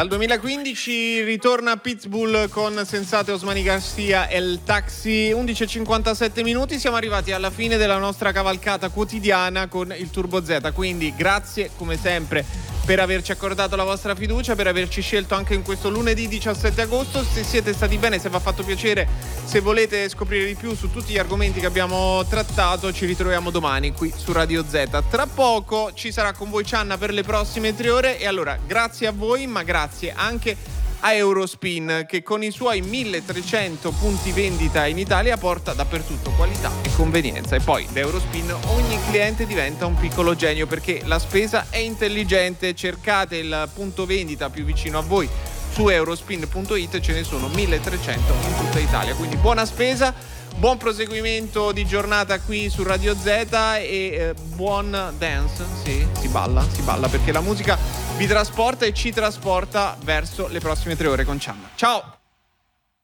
Dal 2015 ritorna Pitbull con Sensate, Osmani Garcia e il Taxi. 11:57 minuti, siamo arrivati alla fine della nostra cavalcata quotidiana con il Turbo Z, quindi grazie come sempre per averci accordato la vostra fiducia, per averci scelto anche in questo lunedì 17 agosto. Se siete stati bene, se vi ha fatto piacere, se volete scoprire di più su tutti gli argomenti che abbiamo trattato, ci ritroviamo domani qui su Radio Z. Tra poco ci sarà con voi Cianna per le prossime 3 ore e allora grazie a voi, ma grazie anche a Eurospin, che con i suoi 1300 punti vendita in Italia porta dappertutto qualità e convenienza. E poi da Eurospin ogni cliente diventa un piccolo genio, perché la spesa è intelligente. Cercate il punto vendita più vicino a voi su eurospin.it, ce ne sono 1300 in tutta Italia. Quindi buona spesa, buon proseguimento di giornata qui su Radio Z e buon dance. Sì, si balla perché la musica vi trasporta e ci trasporta verso le prossime 3 ore con Cianna. Ciao!